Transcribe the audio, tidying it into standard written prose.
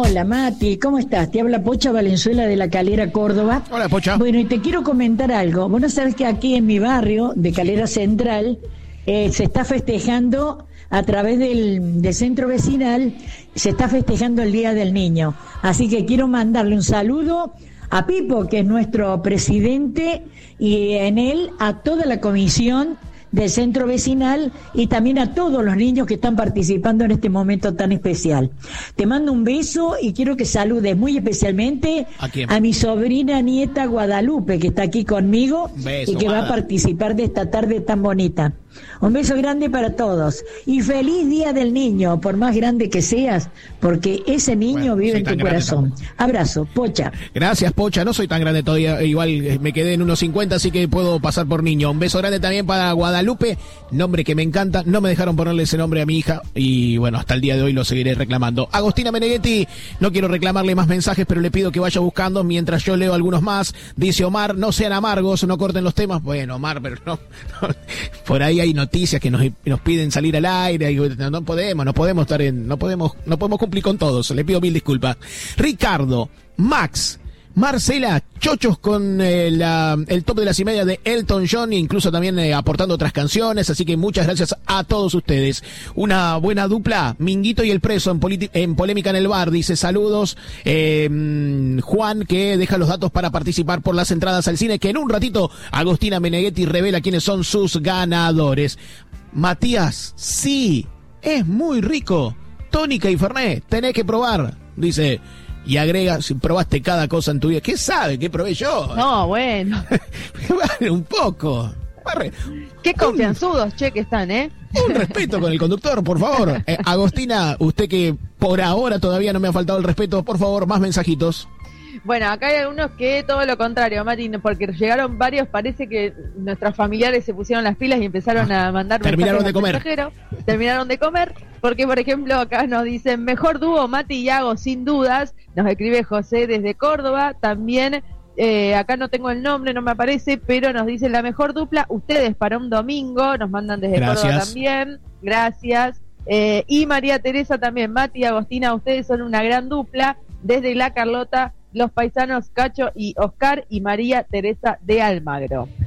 Hola Mati, ¿cómo estás? Te habla Pocha Valenzuela de La Calera, Córdoba. Hola, Pocha. Bueno, y te quiero comentar algo. Vos no sabés que aquí en mi barrio de Calera Central se está festejando a través del centro vecinal, se está festejando el Día del Niño. Así que quiero mandarle un saludo a Pipo, que es nuestro presidente, y en él a toda la comisión del centro vecinal y también a todos los niños que están participando en este momento tan especial. Te mando un beso y quiero que saludes muy especialmente a mi sobrina nieta Guadalupe, que está aquí conmigo y que va a participar de esta tarde tan bonita. Un beso grande para todos y feliz Día del Niño, por más grande que seas, porque ese niño vive en tu corazón. Abrazo, Pocha. Gracias, Pocha. No soy tan grande todavía, igual me quedé en unos 50, así que puedo pasar por niño. Un beso grande también para Guadalupe, nombre que me encanta. No me dejaron ponerle ese nombre a mi hija y bueno, hasta el día de hoy lo seguiré reclamando. Agostina Meneghetti, no quiero reclamarle más mensajes, pero le pido que vaya buscando mientras yo leo algunos más. Dice Omar, no sean amargos, no corten los temas. Bueno, Omar, pero no por ahí hay noticias que nos piden salir al aire y no podemos estar no podemos cumplir con todos. Le pido mil disculpas. Ricardo, Max, Marcela, chochos con el top de las y media de Elton John, incluso también aportando otras canciones, así que muchas gracias a todos ustedes. Una buena dupla, Minguito y el Preso en Polémica en el Bar, dice saludos. Juan, que deja los datos para participar por las entradas al cine, que en un ratito Agostina Meneghetti revela quiénes son sus ganadores. Matías, sí, es muy rico. Tónica y Fernet, tenés que probar, dice. Y agrega, si probaste cada cosa en tu vida. ¿Qué sabe? ¿Qué probé yo? No, bueno. Vale, un poco. Qué confianzudos, che, que están, ¿eh? Un respeto con el conductor, por favor. Agostina, usted que por ahora todavía no me ha faltado el respeto, por favor, más mensajitos. Bueno, acá hay algunos que todo lo contrario, Mati, porque llegaron varios, parece que nuestros familiares se pusieron las pilas y empezaron a mandar terminaron de comer. Terminaron de comer, porque por ejemplo acá nos dicen, mejor dúo Mati y Yago, sin dudas, nos escribe José desde Córdoba, también acá no tengo el nombre, no me aparece, pero nos dicen la mejor dupla, ustedes para un domingo, nos mandan desde Córdoba también, gracias, y María Teresa también, Mati y Agostina, ustedes son una gran dupla, desde La Carlota, los paisanos Cacho y Oscar y María Teresa de Almagro.